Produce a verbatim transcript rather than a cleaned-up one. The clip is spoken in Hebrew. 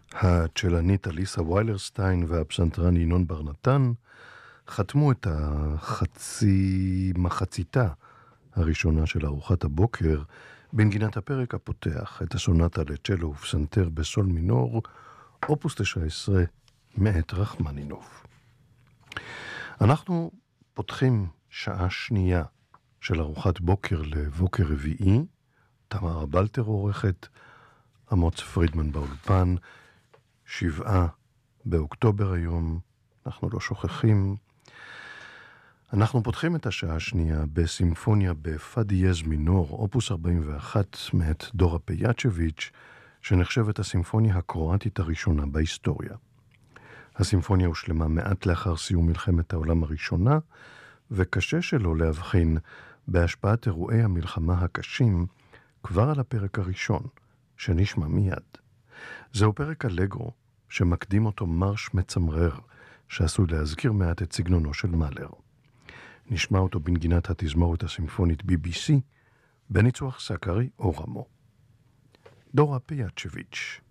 הצ'לנית אליסה ויילרסטיין והפסנתרן ינון בר נתן חתמו את החצי מחציתה הראשונה של ארוחת הבוקר בנגינת הפרק הפותח, את הסונטה לצ'לו ופסנתר בסול מינור, אופוס תשע עשרה מאת רחמנינוב. אנחנו פותחים שעה שנייה של ארוחת בוקר לבוקר רביעי. תמר בלטר עורכת, אמוץ פרידמן באולפן. שבעה באוקטובר היום, אנחנו לא שוכחים. אנחנו פותחים את השעה השנייה בסימפוניה בפא דיאז מינור, אופוס ארבעים ואחת מאת דורה פיאצ'ביץ', שנחשבת הסימפוניה הקרואטית הראשונה בהיסטוריה. הסימפוניה הושלמה מעט לאחר סיום מלחמת העולם הראשונה, וקשה שלא להבחין בהשפעת אירועי המלחמה הקשים כבר על הפרק הראשון, שנשמע מיד. זהו פרק אלגרו שמקדים אותו מרש מצמרר, שעשוי להזכיר מעט את סגנונו של מאלר. נשמע אותו בנגינת התזמורת הסימפונית בי בי סי, בניצוח סקרי או רמו. דורה פיאצ'ביץ'.